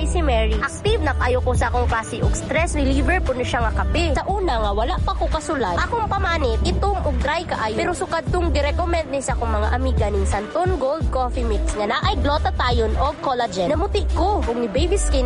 si Mary. Active na kayo ko sa akong klase og stress reliever po siya nga kape. Sa una nga wala pa ko kasulay. Akong pamanit itom og dry kaayo. Pero sukad tong gi-recommend ni sa akong mga amiga ning Santon Gold Coffee Mix nga naay glutathione og collagen. Namuti ko kung ni baby skin